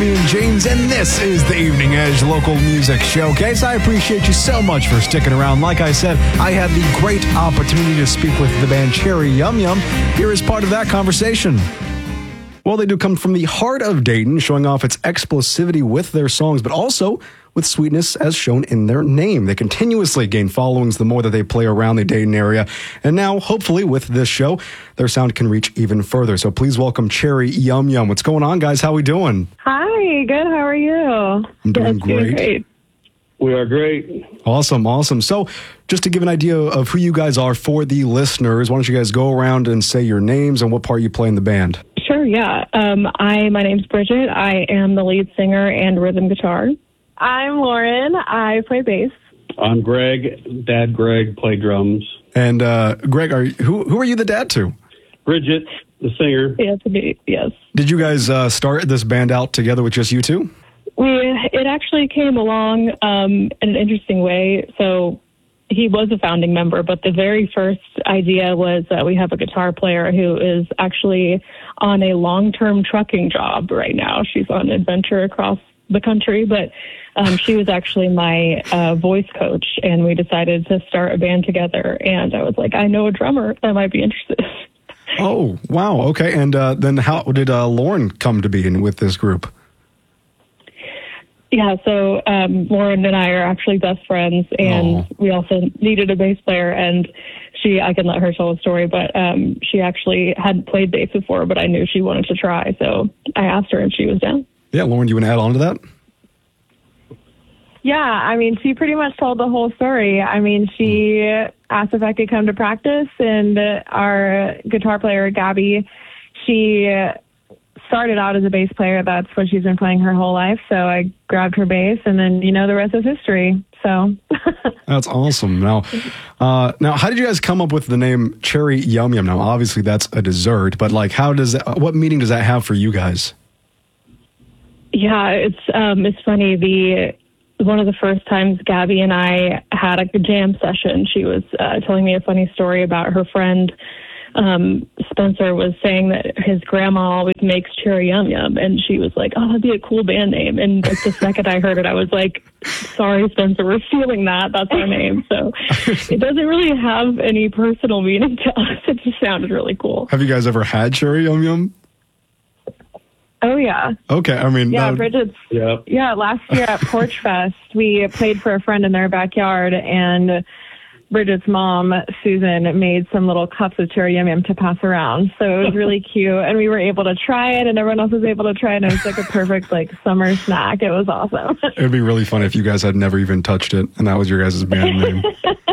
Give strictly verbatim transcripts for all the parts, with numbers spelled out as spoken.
Toby and James, and this is the Evening Edge Local Music Showcase. I appreciate you so much for sticking around. Like I said, I had the great opportunity to speak with the band Cherry Yum Yum. Here is part of that conversation. Well, they do come from the heart of Dayton, showing off its explosivity with their songs, but also with sweetness as shown in their name. They continuously gain followings the more that they play around the Dayton area. And now, hopefully, with this show, their sound can reach even further. So please welcome Cherry Yum Yum. What's going on, guys? How we doing? Hi, good. How are you? I'm doing yes, great. great. We are great. Awesome, awesome. So just to give an idea of who you guys are for the listeners, why don't you guys go around and say your names and what part you play in the band? Sure, yeah. Um, I my name's Bridget. I am the lead singer and rhythm guitar. I'm Lauren. I play bass. I'm Greg. Dad Greg, play drums. And uh, Greg, are who who are you the dad to? Bridget, the singer. Yes, yes. Did you guys uh, start this band out together with just you two? We it actually came along um, in an interesting way. So he was a founding member, but the very first idea was that we have a guitar player who is actually on a long-term trucking job right now. She's on an adventure across the country, but um, she was actually my uh, voice coach, and we decided to start a band together. And I was like, I know a drummer that might be interested. Oh, wow. Okay. And uh, then how did uh, Lauren come to be in with this group? Yeah, so um, Lauren and I are actually best friends, and oh. we also needed a bass player, and she, I can let her tell the story, but um, she actually hadn't played bass before, but I knew she wanted to try, so I asked her, and she was down. Yeah, Lauren, do you want to add on to that? Yeah, I mean, she pretty much told the whole story. I mean, she asked if I could come to practice, and our guitar player, Gabby, she started out as a bass player. That's what she's been playing her whole life. So I grabbed her bass, and then, you know, the rest is history. So that's awesome. Now, uh, now, how did you guys come up with the name Cherry Yum Yum? Now, obviously, that's a dessert, but like, how does that, what meaning does that have for you guys? Yeah, it's um, it's funny. The one of the first times Gabby and I had a jam session, she was uh, telling me a funny story about her friend. Um, Spencer was saying that his grandma always makes Cherry Yum Yum, and she was like, oh, that'd be a cool band name. And like, the second I heard it, I was like, sorry, Spencer, we're stealing that. That's our name. So it doesn't really have any personal meaning to us. It just sounded really cool. Have you guys ever had Cherry Yum Yum? Oh, yeah. Okay, I mean... Yeah, would... Bridget's... Yep. Yeah, last year at Porch Fest, we played for a friend in their backyard, and Bridget's mom, Susan, made some little cups of Cherry Yum Yum to pass around. So it was really cute, and we were able to try it, and everyone else was able to try it, and it was like a perfect, like, summer snack. It was awesome. It would be really fun if you guys had never even touched it, and that was your guys' band name.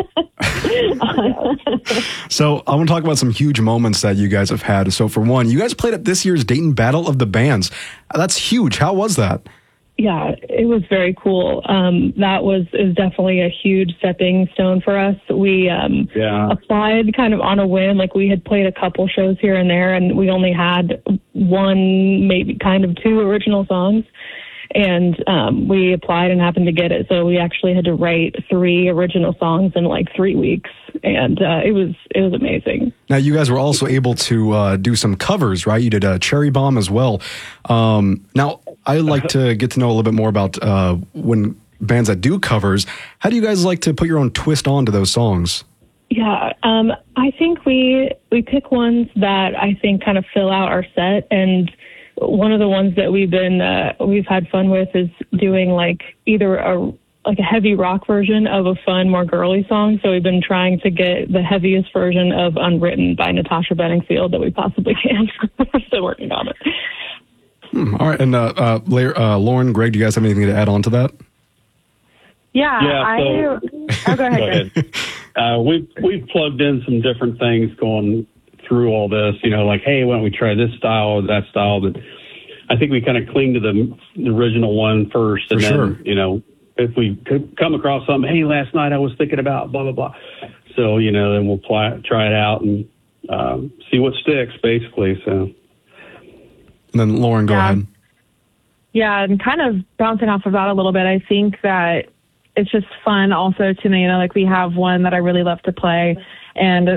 So I want to talk about some huge moments that you guys have had. So for one, you guys played at this year's Dayton Battle of the Bands. That's huge. How was that? Yeah, it was very cool. Um, that was is definitely a huge stepping stone for us. We um, yeah. applied kind of on a whim. Like, we had played a couple shows here and there, and we only had one, maybe kind of two original songs. And um, we applied and happened to get it. So we actually had to write three original songs in like three weeks, and uh, it was it was amazing. Now, you guys were also able to uh, do some covers, right? You did a Cherry Bomb as well. Um, now, I'd like to get to know a little bit more about uh, when bands that do covers. How do you guys like to put your own twist onto those songs? Yeah, um, I think we we pick ones that I think kind of fill out our set, and one of the ones that we've been uh, we've had fun with is doing like either a like a heavy rock version of a fun, more girly song. So we've been trying to get the heaviest version of Unwritten by Natasha Bedingfield that we possibly can. We're still working on it. Hmm, all right, and uh, uh, uh, Lauren, Greg, do you guys have anything to add on to that? Yeah, Yeah, I... so- Oh, go ahead, Go ahead. Greg. Uh, we've, we've plugged in some different things going through all this, you know, like, hey, why don't we try this style or that style? But I think we kind of cling to the, the original one first. And For then, sure. you know, if we could come across something, hey, last night I was thinking about blah, blah, blah. So, you know, then we'll ply, try it out and um, see what sticks, basically. So. And then Lauren, go Yeah. ahead. Yeah, and kind of bouncing off of that a little bit, I think that it's just fun also to me, you know, like we have one that I really love to play, and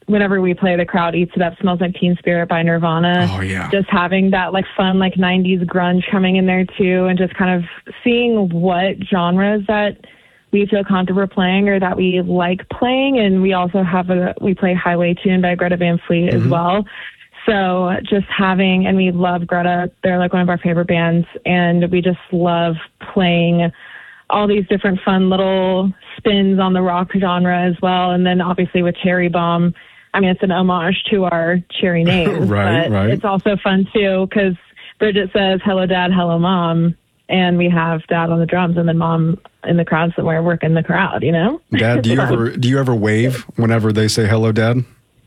whenever we play, the crowd eats it up. Smells Like Teen Spirit by Nirvana. Oh, yeah. Just having that like fun, like nineties grunge coming in there too, and just kind of seeing what genres that we feel comfortable playing or that we like playing. And we also have a, we play Highway Tune by Greta Van Fleet mm-hmm. as well. So just having, and we love Greta. They're like one of our favorite bands, and we just love playing all these different fun little spins on the rock genre as well. And then obviously with Cherry Bomb, I mean, it's an homage to our Cherry names, right, but right. It's also fun too, because Bridget says, hello, Dad, hello, Mom. And we have Dad on the drums and then Mom in the crowd somewhere working the crowd, you know? Dad, do you ever, do you ever wave whenever they say hello, Dad?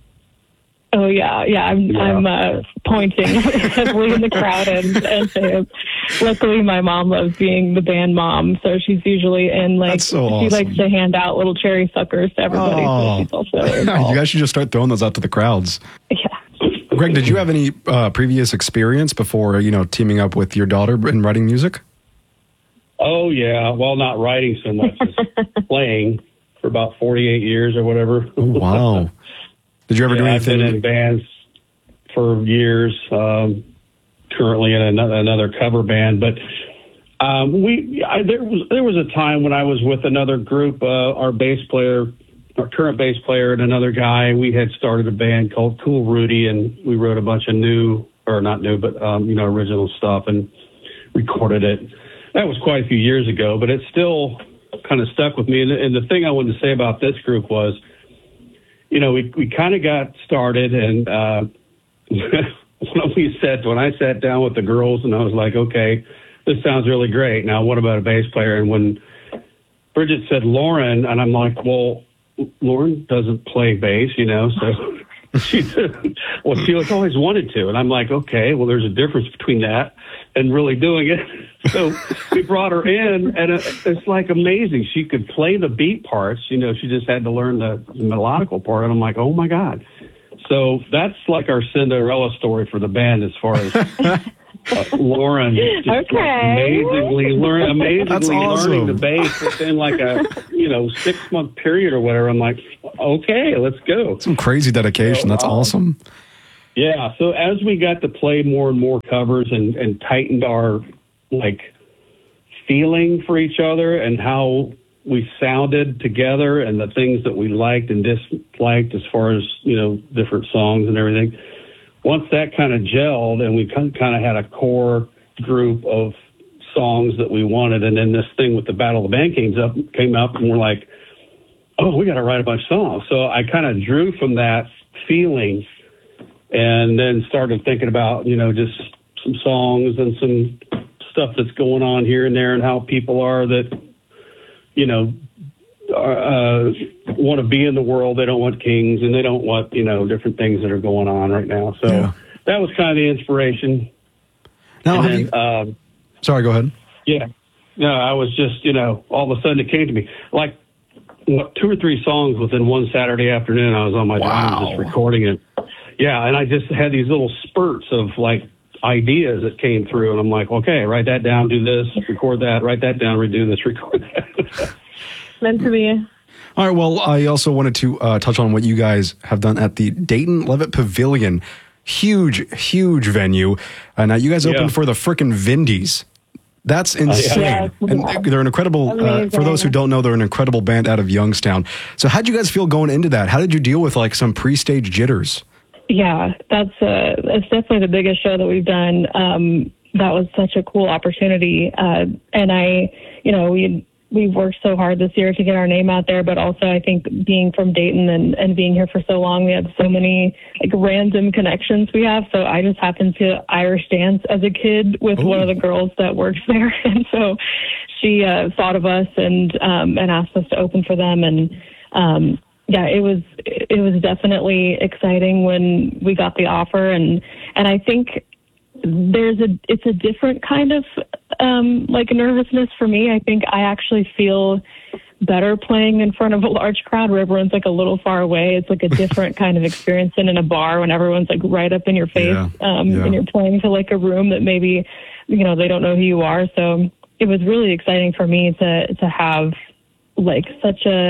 Oh yeah, yeah. I'm yeah. I'm uh, pointing heavily in the crowd, and, and uh, luckily my mom loves being the band mom, so she's usually in like That's so she awesome. likes to hand out little cherry suckers to everybody. Oh. So she's also involved. You guys should just start throwing those out to the crowds. Yeah. Greg, did you have any uh, previous experience before you know teaming up with your daughter and writing music? Oh yeah, well, not writing so much as playing for about forty-eight years or whatever. Oh, wow. Did you ever yeah, do I've anything? been in bands for years. Um, currently in another, another cover band, but um, we I, there was there was a time when I was with another group. Uh, our bass player, our current bass player, and another guy. We had started a band called Cool Rudy, and we wrote a bunch of new, or not new, but um, you know, original stuff and recorded it. That was quite a few years ago, but it still kind of stuck with me. And, and the thing I wanted to say about this group was, you know, we we kind of got started, and uh, when we sat, when I sat down with the girls, and I was like, okay, this sounds really great. Now, what about a bass player? And when Bridget said Lauren, and I'm like, well, Lauren doesn't play bass, you know, so she said, well, she always wanted to, and I'm like, okay, well, there's a difference between that and really doing it. So we brought her in, and it's like amazing. She could play the beat parts. You know, she just had to learn the, the melodical part. And I'm like, oh, my God. So that's like our Cinderella story for the band as far as uh, Lauren just Okay. like amazingly, learn, amazingly That's awesome. learning the bass within like a, you know, six-month period or whatever. I'm like, okay, let's go. Some crazy dedication. That's um, awesome. Yeah, so as we got to play more and more covers and, and tightened our, like, feeling for each other and how we sounded together and the things that we liked and disliked as far as, you know, different songs and everything, once that kind of gelled and we kind of had a core group of songs that we wanted, and then this thing with the Battle of the Band came up, came up and we're like, oh, we got to write a bunch of songs. So I kind of drew from that feeling and then started thinking about, you know, just some songs and some stuff that's going on here and there and how people are that, you know, uh, want to be in the world. They don't want kings and they don't want, you know, different things that are going on right now. So Yeah. that was kind of the inspiration. Now, And have then, you, um, sorry, go ahead. yeah. No, I was just, you know, all of a sudden it came to me. Like, what, two or three songs within one Saturday afternoon, I was on my Wow. drums just recording it. Yeah, and I just had these little spurts of, like, ideas that came through, and I'm like, okay, write that down, do this, record that, write that down, redo this, record that. Meant to be. All right, well, I also wanted to uh, touch on what you guys have done at the Dayton Levitt Pavilion. Huge, huge venue. Uh, now, you guys Yeah. opened for the frickin' Vindies. That's insane. Yeah. And they're an incredible, uh, Amazing. for those who don't know, they're an incredible band out of Youngstown. So how'd you guys feel going into that? How did you deal with like some pre-stage jitters? Yeah, that's uh, it's definitely the biggest show that we've done. Um, that was such a cool opportunity, uh, and I, you know, we we worked so hard this year to get our name out there, but also I think being from Dayton and, and being here for so long, we have so many like random connections we have. So I just happened to Irish dance as a kid with Ooh. one of the girls that works there, and so she uh, thought of us and um, and asked us to open for them, and um, yeah, it was it was definitely exciting when we got the offer, and and I think there's a it's a different kind of um, like nervousness for me. I think I actually feel better playing in front of a large crowd where everyone's like a little far away. It's like a different kind of experience than in a bar when everyone's like right up in your face, Yeah, um, yeah. and you're playing to like a room that maybe, you know, they don't know who you are. So it was really exciting for me to to have like such a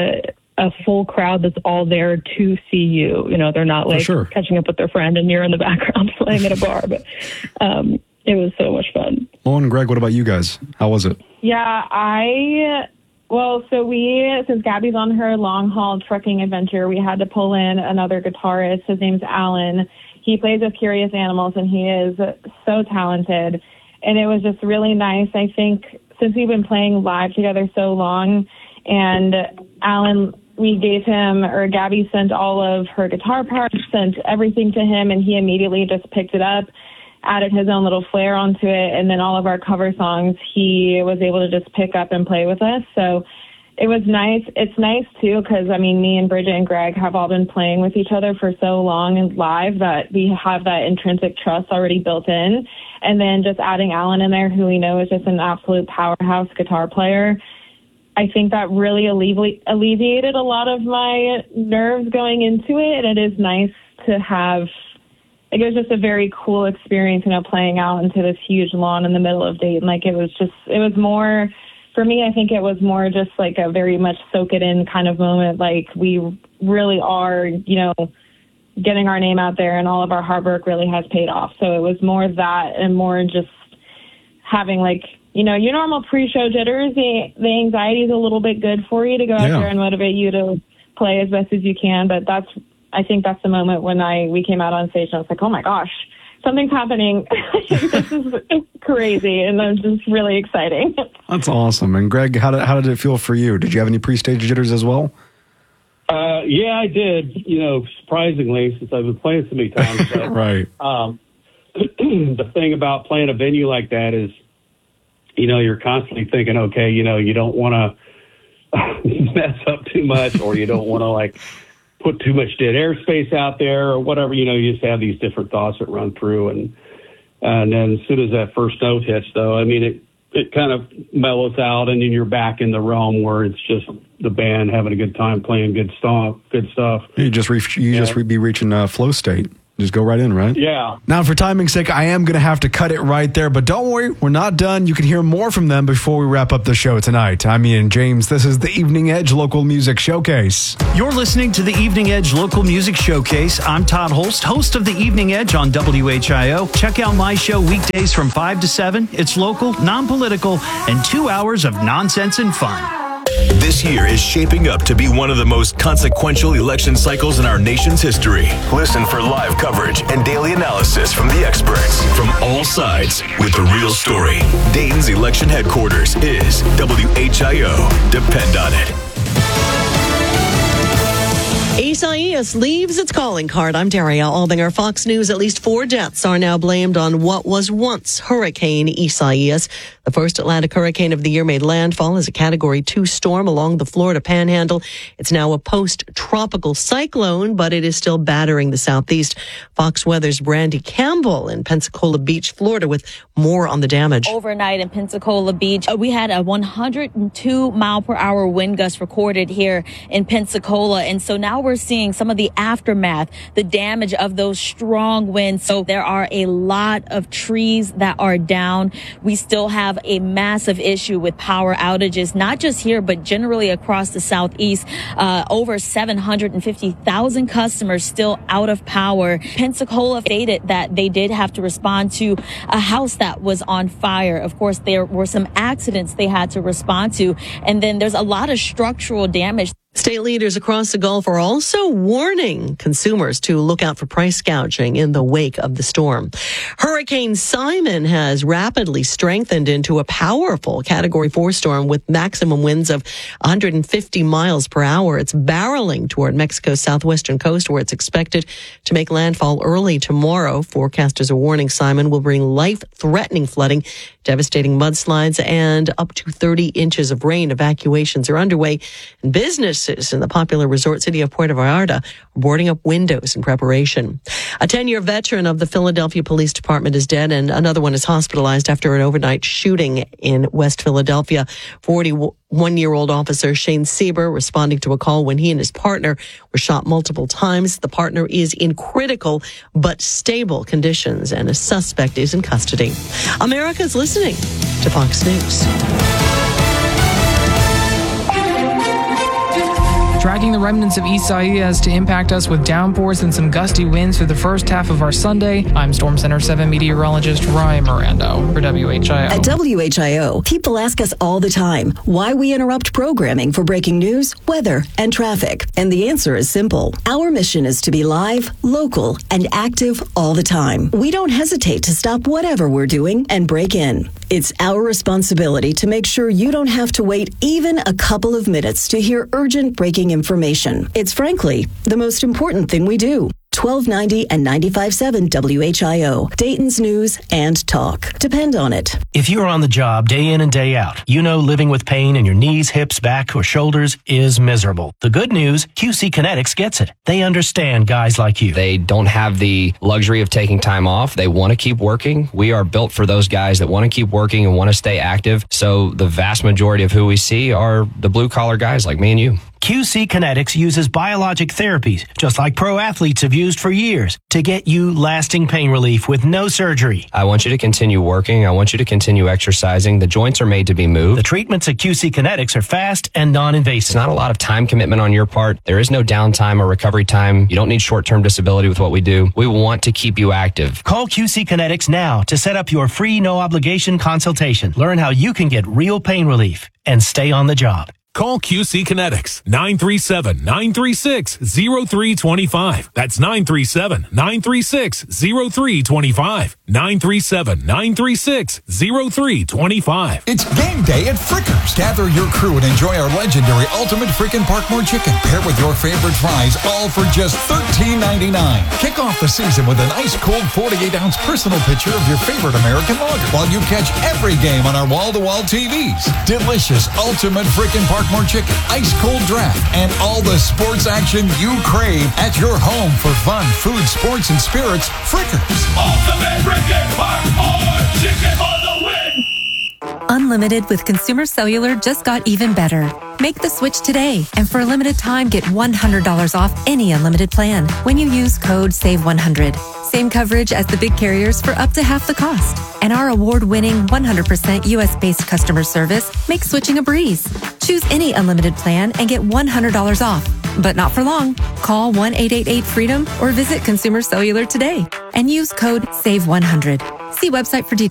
a full crowd that's all there to see you. You know, they're not like sure. catching up with their friend and you're in the background playing at a bar. But um, it was so much fun. Lauren and Greg, what about you guys? How was it? Yeah, I, well, so we, since Gabby's on her long haul trucking adventure, we had to pull in another guitarist. His name's Alan. He plays with Curious Animals and he is so talented. And it was just really nice. I think since we've been playing live together so long, and Alan, we gave him, or Gabby sent all of her guitar parts, sent everything to him, and he immediately just picked it up, added his own little flair onto it, and then all of our cover songs he was able to just pick up and play with us. So it was nice. It's nice, too, because, I mean, me and Bridget and Greg have all been playing with each other for so long and live that we have that intrinsic trust already built in. And then just adding Alan in there, who we know is just an absolute powerhouse guitar player, I think that really allevi- alleviated a lot of my nerves going into it. And it is nice to have, like, it was just a very cool experience, you know, playing out into this huge lawn in the middle of Dayton. Like, it was just, it was more, for me, I think it was more just like a very much soak it in kind of moment. Like, we really are, you know, getting our name out there and all of our hard work really has paid off. So it was more that and more just having, like, you know, your normal pre-show jitters, the, the anxiety is a little bit good for you to go out Yeah. there and motivate you to play as best as you can. But that's, I think that's the moment when I, we came out on stage and I was like, oh my gosh, something's happening. This is crazy. And it's just really exciting. That's awesome. And Greg, how did, how did it feel for you? Did you have any pre-stage jitters as well? Uh, yeah, I did. You know, surprisingly, since I've been playing so many times. But, Right. Um, the thing about playing a venue like that is, you know, you're constantly thinking, okay, you know, you don't want to mess up too much, or you don't want to like put too much dead airspace out there, or whatever. You know, you just have these different thoughts that run through, and and then as soon as that first note hits, though, I mean, it it kind of mellows out, and then you're back in the realm where it's just the band having a good time playing good stuff. Good stuff. You just reach, you Yeah. just be reaching uh, flow state. Just go right in, right? Yeah. Now, for timing's sake, I am going to have to cut it right there, but don't worry, we're not done. You can hear more from them before we wrap up the show tonight. I'm Ian James. This is the Evening Edge Local Music Showcase. You're listening to the Evening Edge Local Music Showcase. I'm Todd Holst, host of the Evening Edge on W H I O. Check out my show weekdays from five to seven. It's local, non-political, and two hours of nonsense and fun. This year is shaping up to be one of the most consequential election cycles in our nation's history. Listen for live coverage and daily analysis from the experts from all sides with the real story. Dayton's election headquarters is W H I O. Depend on it. Isaias leaves its calling card. I'm Daria Albinger. Fox News. At least four deaths are now blamed on what was once Hurricane Isaias. The first Atlantic hurricane of the year made landfall as a Category two storm along the Florida Panhandle. It's now a post-tropical cyclone, but it is still battering the southeast. Fox Weather's Brandy Campbell in Pensacola Beach, Florida, with more on the damage. Overnight in Pensacola Beach, we had a one hundred two mile per hour wind gust recorded here in Pensacola. And so now we're seeing some of the aftermath, the damage of those strong winds. So there are a lot of trees that are down. We still have a massive issue with power outages, not just here, but generally across the southeast. Uh, over seven hundred fifty thousand customers still out of power. Pensacola stated that they did have to respond to a house that was on fire. Of course, there were some accidents they had to respond to. And then there's a lot of structural damage. State leaders across the Gulf are also warning consumers to look out for price gouging in the wake of the storm. Hurricane Simon has rapidly strengthened into a powerful Category four storm with maximum winds of one hundred fifty miles per hour. It's barreling toward Mexico's southwestern coast, where it's expected to make landfall early tomorrow. Forecasters are warning Simon will bring life-threatening flooding, devastating mudslides, and up to thirty inches of rain. Evacuations are underway, and business in the popular resort city of Puerto Vallarta are boarding up windows in preparation. A ten-year veteran of the Philadelphia Police Department is dead, and another one is hospitalized after an overnight shooting in West Philadelphia. forty-one-year-old officer Shane Sieber responding to a call when he and his partner were shot multiple times. The partner is in critical but stable conditions, and a suspect is in custody. America's listening to Fox News. Dragging the remnants of Isaias to impact us with downpours and some gusty winds for the first half of our Sunday. I'm Storm Center seven meteorologist Ryan Mirando for W H I O. At W H I O, people ask us all the time why we interrupt programming for breaking news, weather, and traffic. And the answer is simple. Our mission is to be live, local, and active all the time. We don't hesitate to stop whatever we're doing and break in. It's our responsibility to make sure you don't have to wait even a couple of minutes to hear urgent breaking information. It's frankly the most important thing we do. twelve ninety and ninety-five point seven W H I O, Dayton's News and Talk. Depend on it. If you're on the job day in and day out, you know living with pain in your knees, hips, back, or shoulders is miserable. The good news, Q C Kinetics gets it. They understand guys like you. They don't have the luxury of taking time off. They want to keep working. We are built for those guys that want to keep working and want to stay active. So the vast majority of who we see are the blue-collar guys like me and you. Q C Kinetics uses biologic therapies, just like pro athletes have used for years, to get you lasting pain relief with no surgery. I want you to continue working. I want you to continue exercising. The joints are made to be moved. The treatments at Q C Kinetics are fast and non-invasive. It's not a lot of time commitment on your part. There is no downtime or recovery time. You don't need short-term disability with what we do. We want to keep you active. Call Q C Kinetics now to set up your free no-obligation consultation. Learn how you can get real pain relief and stay on the job. Call Q C Kinetics, nine three seven, nine three six, zero three two five. That's nine three seven, nine three six, zero three two five. nine three seven, nine three six, zero three two five. It's game day at Frickers. Gather your crew and enjoy our legendary Ultimate Frickin' Parkmore Chicken, paired with your favorite fries, all for just thirteen ninety-nine. Kick off the season with an ice-cold forty-eight ounce personal picture of your favorite American lager, while you catch every game on our wall-to-wall T Vs. Delicious Ultimate Frickin' Parkmore More chicken, ice cold draft, and all the sports action you crave at your home for fun, food, sports, and spirits. Frickers. Ultimate Frickin' Parkmore Chicken for the win. Unlimited with Consumer Cellular just got even better. Make the switch today, and for a limited time, get one hundred dollars off any unlimited plan when you use code save one hundred. Same coverage as the big carriers for up to half the cost. And our award-winning one hundred percent U S-based customer service makes switching a breeze. Choose any unlimited plan and get one hundred dollars off. But not for long. Call one eight eight eight freedom or visit Consumer Cellular today and use code save one hundred. See website for details.